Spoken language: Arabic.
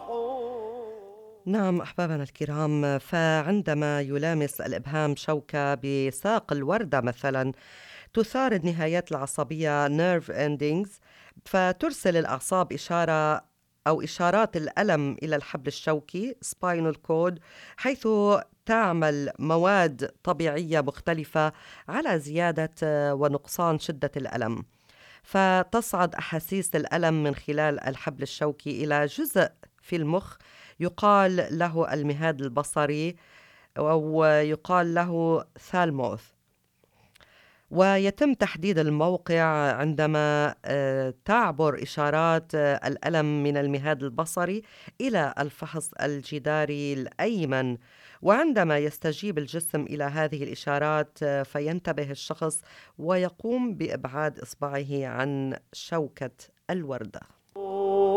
نعم أحبابنا الكرام، فعندما يلامس الإبهام شوكة بساق الوردة مثلا تثار النهايات العصبية nerve endings، فترسل الأعصاب إشارات الألم إلى الحبل الشوكي spinal cord، حيث تعمل مواد طبيعية مختلفة على زيادة ونقصان شدة الألم، فتصعد أحاسيس الألم من خلال الحبل الشوكي إلى جزء في المخ يقال له المهاد البصري، أو يقال له ثالموث. ويتم تحديد الموقع عندما تعبر إشارات الألم من المهاد البصري إلى الفحص الجداري الأيمن، وعندما يستجيب الجسم إلى هذه الإشارات فينتبه الشخص ويقوم بإبعاد إصبعه عن شوكة الوردة.